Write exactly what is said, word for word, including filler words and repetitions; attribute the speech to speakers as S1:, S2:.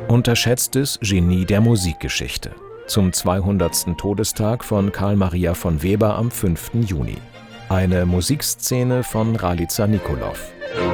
S1: Unterschätztes Genie der Musikgeschichte. Zum zweihundertsten Todestag von Carl Maria von Weber am fünften Juni. Eine Musikszene von Ralica Nicolov.